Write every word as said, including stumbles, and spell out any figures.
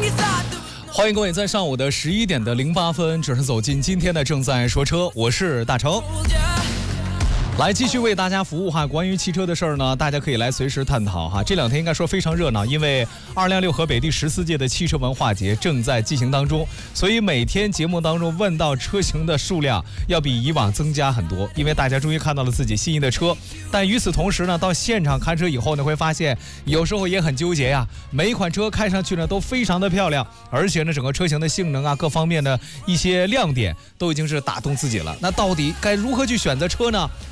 欢迎各位在上午的十一点的零八分准时走进今天的正在说车，我是大成。来继续为大家服务哈，关于汽车的事儿呢，大家可以来随时探讨哈。这两天应该说非常热闹，因为二零二六河北第十四届的汽车文化节正在进行当中，所以每天节目当中问到车型的数量要比以往增加很多，因为大家终于看到了自己心仪的车。但与此同时呢，到现场看车以后呢，会发现有时候也很纠结呀。每一款车看上去呢都非常的漂亮，而且呢整个车型的性能啊各方面的一些亮点都已经是打动自己了。那到底该如何去选择车呢？